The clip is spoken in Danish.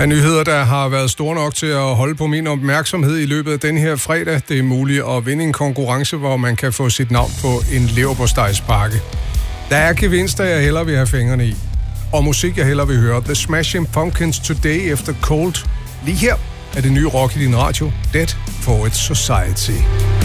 af nyheder, der har været store nok til at holde på min opmærksomhed i løbet af den her fredag. Det er muligt at vinde en konkurrence, hvor man kan få sit navn på en leverpostejspakke. Der er gevinster, jeg hellere vil have fingrene i. Og musik, jeg hellere vil høre. The Smashing Pumpkins Today efter Cold. Lige her er det nye rock i din radio. Dead Poets Society.